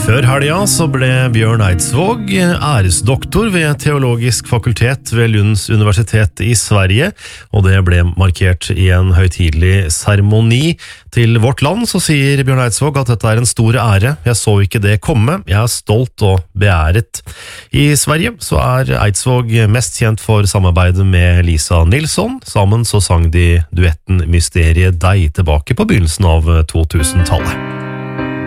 Før helga så ble Bjørn Eidsvåg æresdoktor ved Teologisk fakultet ved Lunds universitet i Sverige, og det ble markert i en høytidelig seremoni. Til Vårt Land så sier Bjørn Eidsvåg at dette er en stor ære. Jeg så ikke det komme. Jeg er stolt og beæret. I Sverige så er Eidsvåg mest kjent for samarbeidet med Lisa Nilsson. Sammen så sang de duetten Mysteriet deg tilbake på begynnelsen av 2000-tallet.